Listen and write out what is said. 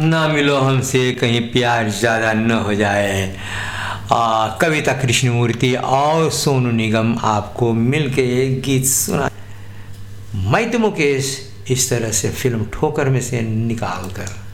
ना मिलो हमसे कहीं प्यार ज़्यादा न हो जाए। कविता कृष्णमूर्ति और सोनू निगम आपको मिलके एक गीत सुना। मैं तो मुकेश इस तरह से फिल्म ठोकर में से निकाल कर